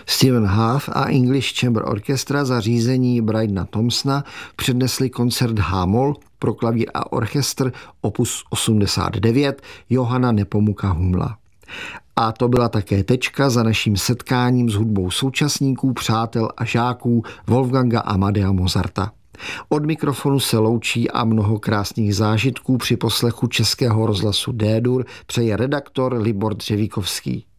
Stephen Half a English Chamber Orchestra za řízení Brydona Thompsona přednesli koncert H-moll pro klavír a orchestr opus 89 Johanna Nepomuka Humla. A to byla také tečka za naším setkáním s hudbou současníků, přátel a žáků Wolfganga Amadea Mozarta. Od mikrofonu se loučí a mnoho krásných zážitků při poslechu Českého rozhlasu D-dur přeje redaktor Libor Dřevíkovský.